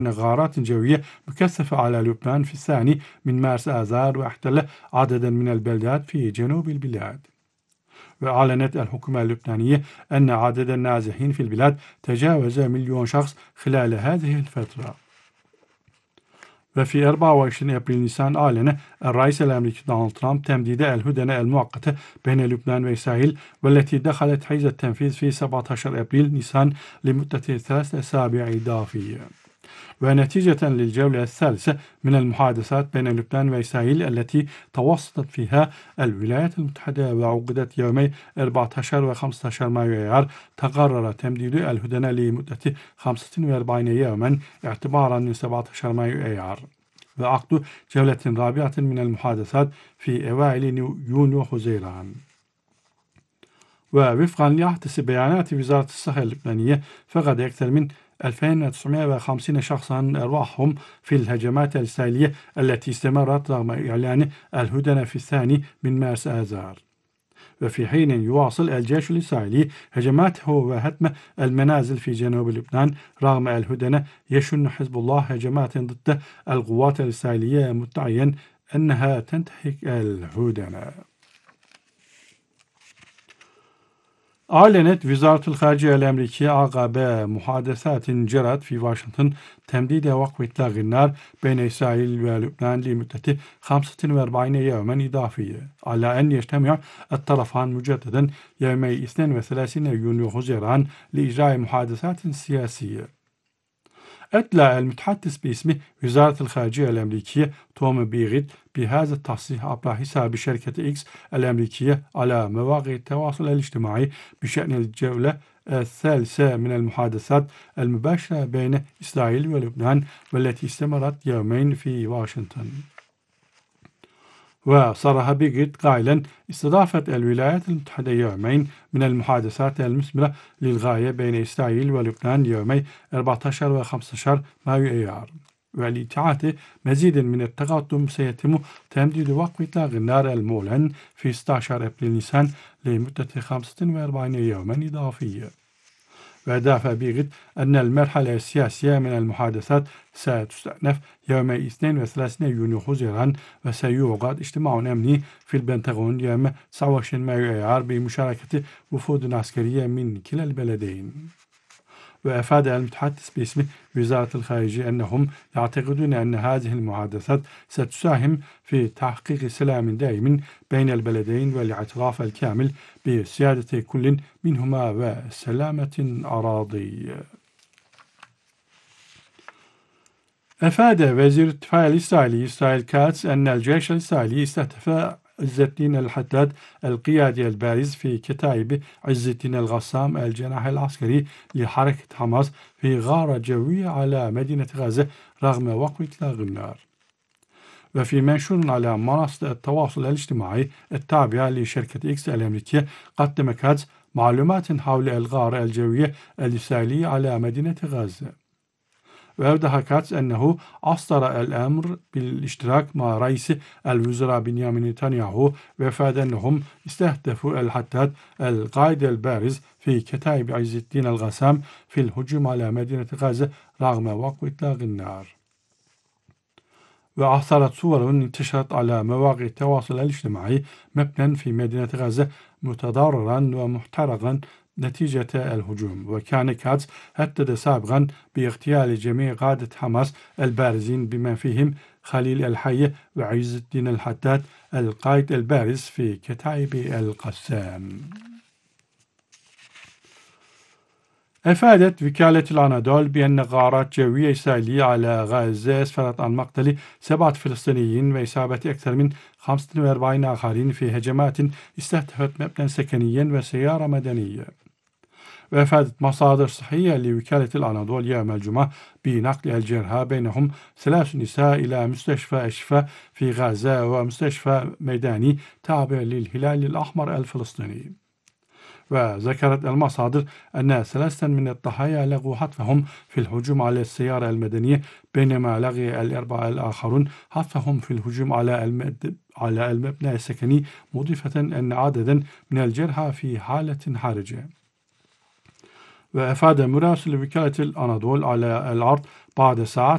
غارات جوية مكثفة على لبنان في الثاني من مارس آذار، واحتل عددا من البلدات في جنوب البلاد. وأعلنت الحكومة اللبنانية أن عدد النازحين في البلاد تجاوز 1,000,000 شخص خلال هذه الفترة. وفي 24 أبريل نيسان أعلن الرئيس الأمريكي دونالد ترامب تمديد الهدنة المؤقتة بين لبنان وإسرائيل، والتي دخلت حيز التنفيذ في 17 أبريل نيسان لمدة 3 أسابيع إضافية. ونتيجة للجولة الثالثة من المحادثات بين لبنان وإسرائيل التي توسطت فيها الولايات المتحدة وعقدت يومي 14 و 15 مايو أيار، تقرر تمديد الهدنة لمدة 45 يوما اعتبارا من 17 مايو أيار، وعقد جولة رابعة من المحادثات في أوائل يونيو حزيران. ووفقا لأحدث بيانات وزارة الصحة اللبنانية، فقد أكثر من 2950 شخصا أرواحهم في الهجمات الإسرائيلية التي استمرت رغم إعلان الهدنة في الثاني من مارس آذار. وفي حين يواصل الجيش الإسرائيلي هجماته وهدم المنازل في جنوب لبنان رغم الهدنة، يشن حزب الله هجمات ضد القوات الإسرائيلية مدعيا أنها تنتهك الهدنة. أعلنت وزارة الخارجية الأمريكية عقب محادثات جرت في واشنطن تمديد وقف إطلاق النار بين إسرائيل ولبنان لمدة 45 يوما إضافية، على أن يجتمع الطرفان مجددا يومي 32 يونيو حزيران لإجراء محادثات سياسية. أدلى المتحدث باسم وزارة الخارجية الأمريكية توم بيغيت بهذا التصريح عبر حساب شركة إكس الأمريكية على مواقع التواصل الاجتماعي بشأن الجولة الثالثة من المحادثات المباشرة بين إسرائيل ولبنان، والتي استمرت يومين في واشنطن. وصرح بيغيت قائلا: استضافت الولايات المتحدة يومين من المحادثات المثمرة للغاية بين إسرائيل ولبنان يومي 14 و 15 مايو أيار، ولإتاحة مزيد من التقدم سيتم تمديد وقف إطلاق النار المعلن في 16 أبريل نيسان لمدة 45 يوما إضافية. وأضاف بيغيت أن المرحلة السياسية من المحادثات ستستأنف يوم 32 يونيو حزيران، وسيعقد اجتماع أمني في البنتاغون يوم 29 مايو أيار بمشاركة وفود عسكرية من كلا البلدين. وأفاد المتحدث باسم وزارة الخارجية أنهم يعتقدون أن هذه المحادثات ستساهم في تحقيق سلام دائم بين البلدين والاعتراف الكامل بسيادة كل منهما وسلامة أراضي. أفاد وزير الدفاع الإسرائيلي إسرائيل كاتس أن الجيش الإسرائيلي استهدف عز الدين الحداد القيادي البارز في كتائب عز الدين الغسام الجناح العسكري لحركة حماس في غارة جوية على مدينة غزة رغم وقف إطلاق النار. وفي منشور على منصة التواصل الاجتماعي التابعة لشركة إكس الأمريكية، قدم كاتس معلومات حول الغارة الجوية الإسرائيلية على مدينة غزة. وأوضح كاتس أنه أصدر الأمر بالاشتراك مع رئيس الوزراء بنيامين نتنياهو، وأفاد أنهم استهدفوا الحداد القائد البارز في كتائب عز الدين الغسام في الهجوم على مدينة غزة رغم وقف إطلاق النار. وأثارت صور انتشرت على مواقع التواصل الاجتماعي مبنى في مدينة غزة متضررا ومحترقا نتيجة الهجوم. وكان كاتس هدد سابقا باغتيال جميع قادة حماس البارزين بما فيهم خليل الحي وعز الدين الحداد القائد البارز في كتائب القسام. أفادت وكالة الأناضول بأن غارات جوية إسرائيلية على غزة أسفرت عن مقتل 7 فلسطينيين وإصابة أكثر من 45 آخرين في هجمات استهدفت مبنى سكنيا وسيارة مدنية. وأفادت مصادر صحية لوكالة الأناضول يوم الجمعة بنقل الجرحى بينهم 3 نساء إلى مستشفى الشفاء في غزة ومستشفى ميداني تابع للهلال الأحمر الفلسطيني. وذكرت المصادر أن 3 من الضحايا لغوا حتفهم في الهجوم على السيارة المدنية، بينما لغي ال4 الآخرون حتفهم في الهجوم على المبنى السكني، مضيفة أن عددا من الجرحى في حالة حرجة. وأفاد مراسل وكالة الأناضول على الأرض بعد ساعات